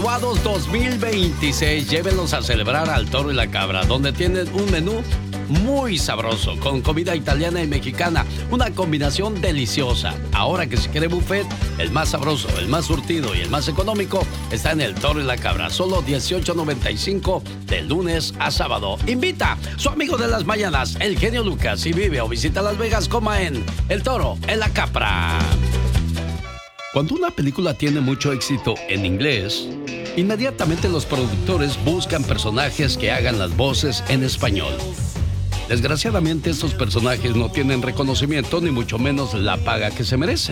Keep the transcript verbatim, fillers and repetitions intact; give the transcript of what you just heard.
Graduados dos mil veintiséis, llévenlos a celebrar al Toro y la Cabra, donde tienen un menú muy sabroso, con comida italiana y mexicana, una combinación deliciosa. Ahora que si quiere buffet, el más sabroso, el más surtido y el más económico está en el Toro y la Cabra, solo dieciocho noventa y cinco de lunes a sábado. Invita su amigo de las mañanas, el genio Lucas. Si vive o visita Las Vegas, coma en el Toro y la Cabra. Cuando una película tiene mucho éxito en inglés, inmediatamente los productores buscan personajes que hagan las voces en español. Desgraciadamente, estos personajes no tienen reconocimiento ni mucho menos la paga que se merecen.